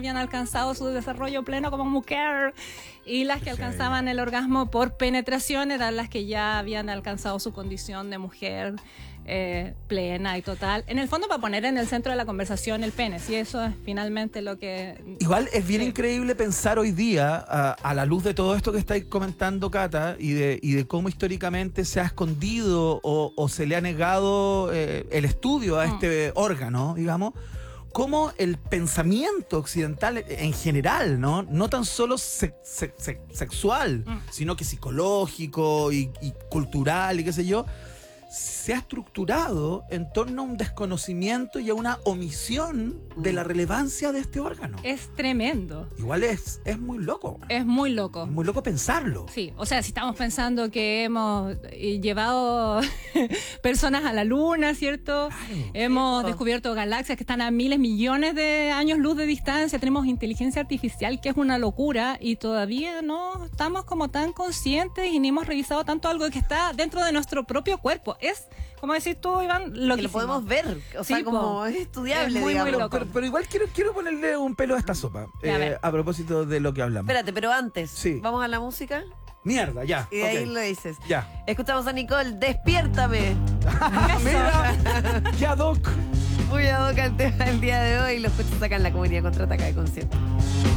habían alcanzado su desarrollo pleno como mujer, y las que alcanzaban el orgasmo por penetración eran las que ya habían alcanzado su condición de mujer plena y total. En el fondo, para poner en el centro de la conversación el pene, si eso es finalmente lo que... Igual es bien increíble pensar hoy día, a la luz de todo esto que estáis comentando, Cata, y de cómo históricamente se ha escondido o se le ha negado el estudio a este órgano, digamos, cómo el pensamiento occidental en general, no tan solo sexual, sino que psicológico y cultural y qué sé yo, se ha estructurado en torno a un desconocimiento y a una omisión de la relevancia de este órgano. Es tremendo. Igual es muy loco. Es muy loco. Es muy loco pensarlo. Sí, o sea, si estamos pensando que hemos llevado personas a la luna, ¿cierto? Claro. Hemos descubierto galaxias que están a miles, millones de años luz de distancia, tenemos inteligencia artificial, que es una locura, y todavía no estamos como tan conscientes y ni hemos revisado tanto algo que está dentro de nuestro propio cuerpo. Es, como decís tú, Iván, lo que lo podemos ver, o sea, como es estudiable, es muy, digamos. muy loco. Pero igual quiero ponerle un pelo a esta sopa, a propósito de lo que hablamos. Espérate, pero antes, Sí. ¿vamos a la música? Mierda, ya. Y de ahí ok. lo dices. Ya. Escuchamos a Nicole, Despiértame. Mira, ya, Doc. Muy ad hoc al tema del día de hoy. Los coches sacan la comunidad contraataca de concierto.